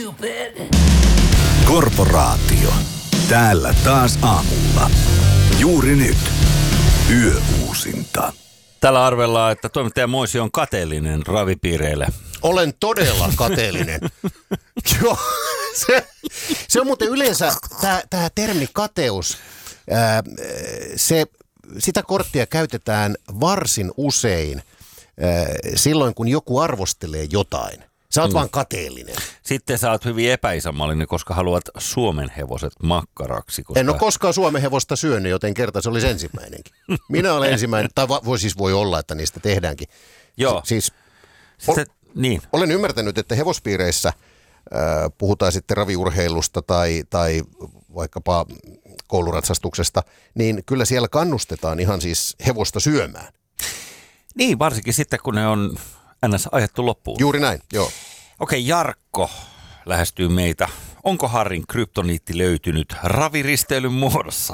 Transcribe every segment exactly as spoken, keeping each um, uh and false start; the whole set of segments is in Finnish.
stupid. Korporaatio. Täällä taas aamulla. Juuri nyt. Yöuusinta. Tällä arvellaan, että toimittaja Moisi on kateellinen ravipiireille. Olen todella kateellinen. Joo, se, se on muuten yleensä, tämä termi kateus, ää, se, sitä korttia käytetään varsin usein ää, silloin, kun joku arvostelee jotain. Sä oot mm. vaan kateellinen. Sitten sä oot hyvin epäisänmaallinen, koska haluat Suomen hevoset makkaraksi. Koska... En ole koskaan Suomen hevosta syönyt, joten kerta se olisi ensimmäinenkin. Minä olen ensimmäinen, tai voi, siis voi olla, että niistä tehdäänkin. Joo. Siis, sitten, ol, niin. Olen ymmärtänyt, että hevospiireissä äh, puhutaan sitten raviurheilusta tai, tai vaikkapa kouluratsastuksesta, niin kyllä siellä kannustetaan ihan siis hevosta syömään. Niin, varsinkin sitten kun ne on ns. Ajettu loppuun. Juuri näin, joo. Okei, Jarkko lähestyy meitä. Onko Harrin kryptoniitti löytynyt raviristeilyn muodossa?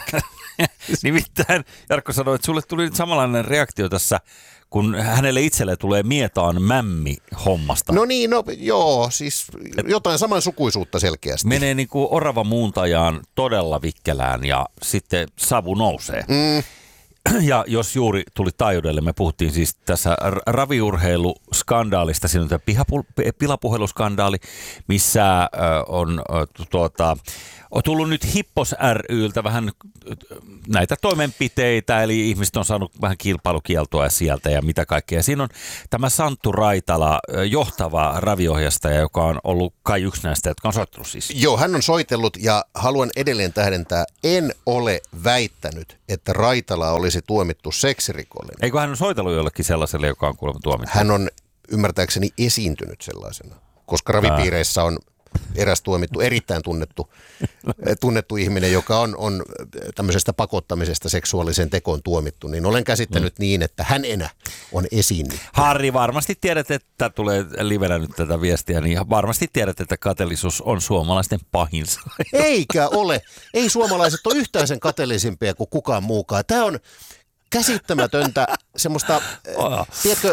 Nimittäin Jarkko sanoi, että sulle tuli nyt samanlainen reaktio tässä, kun hänelle itselleen tulee mietaan mämmi hommasta. No niin, no joo, siis jotain samansukuisuutta selkeästi. Menee niin kuin orava muuntajaan todella vikkelään ja sitten savu nousee. Mm. Ja jos juuri tuli taajuudelle, me puhuttiin siis tässä raviurheiluskandaalista, siinä on tämä pihapu- pilapuheluskandaali, missä äh, on, äh, tuota, on tullut nyt Hippos ry:ltä vähän näitä toimenpiteitä, eli ihmiset on saanut vähän kilpailukieltoa sieltä ja mitä kaikkea. Siinä on tämä Santtu Raitala, johtava raviohjastaja, joka on ollut kai yksi näistä, jotka on soittanut siis. Joo, hän on soitellut ja haluan edelleen tähdentää, en ole väittänyt, että Raitala olisi tuomittu seksirikollinen. Eikö hän on soitellut jollekin sellaiselle, joka on kuulemma tuomittu? Hän on ymmärtääkseni esiintynyt sellaisena, koska ravipiireissä on eräs tuomittu, erittäin tunnettu, tunnettu ihminen, joka on, on tämmöisestä pakottamisesta seksuaaliseen tekoon tuomittu, niin olen käsittänyt mm. niin, että hän enää on esiinnyt. Harri, varmasti tiedät, että tulee livenä nyt tätä viestiä, niin varmasti tiedät, että kateellisuus on suomalaisten pahin sairaus. Eikä ole. Ei suomalaiset ole yhtään sen kateellisimpia kuin kukaan muukaan. Tämä on käsittämätöntä semmoista, oh. tiedätkö,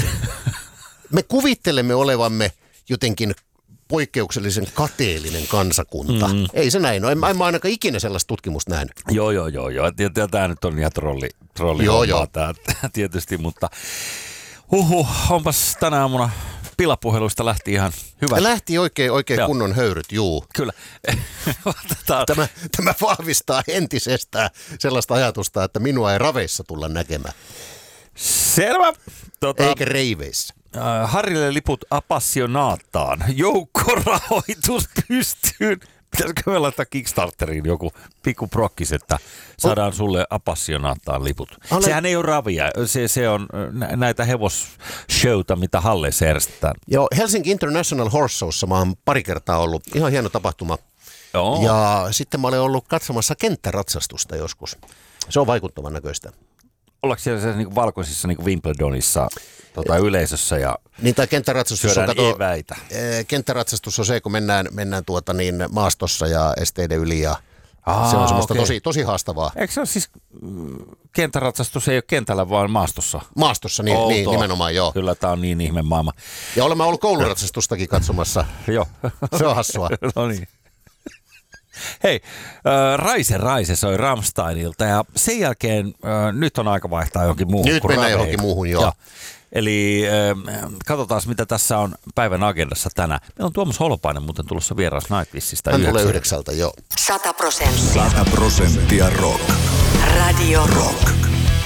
me kuvittelemme olevamme jotenkin poikkeuksellisen kateellinen kansakunta. Mm. Ei se näin ole. En, en mä ainakaan ikinä sellaista tutkimusta nähnyt. Joo, joo, joo. joo. Tämä nyt on ihan trolli, trolli joo, joo. Tää, tietysti, mutta huhu, onpas tänä aamuna pilapuheluista lähti ihan hyvä. Lähti oikein, oikein kunnon höyryt, juu. Kyllä. tämä, tämä vahvistaa entisestään sellaista ajatusta, että minua ei raveissa tulla näkemään. Selvä. Tota... Eikä reiveissä. Harrille liput Appassionaataan. Joukkorahoitus pystyyn. Pitäisikö me laittaa Kickstarteriin joku pikku prokkis, että saadaan sulle Appassionaataan liput. Olen... Sehän ei ole ravia. Se, se on näitä hevosshowta, mitä halleissa järjestetään. Joo, Helsinki International Horse Showssa mä oon pari kertaa ollut. Ihan hieno tapahtuma. Joo. Ja sitten mä olen ollut katsomassa kenttäratsastusta joskus. Se on vaikuttavan näköistä. Ollaanko siellä niin valkoisissa niin Wimbledonissa tota, yleisössä ja niin, tai kenttäratsastus on, kato, eväitä? Kenttäratsastus on se, kun mennään, mennään tuota niin maastossa ja esteiden yli ja Aa, se on semmoista okay. tosi, tosi haastavaa. Eikö se ole siis, kenttäratsastus ei ole kentällä, vaan maastossa? Maastossa, niin, niin nimenomaan, joo. Kyllä, tämä on niin ihme maailma. Ja olemme ollut kouluratsastustakin katsomassa. Joo. Se on hassua. No niin. Hei, äh, Raise Raise soi Rammsteinilta ja sen jälkeen äh, nyt on aika vaihtaa johonkin muuhun. Nyt mennään johonkin muuhun, joo. joo. Eli äh, katsotaan, mitä tässä on päivän agendassa tänään. Meillä on Tuomas Holopainen muuten tulossa vieras Nightwishista. Hän tulee yhdeksältä, joo. Sata prosenttia. Sata prosenttia rock. Radio Rock.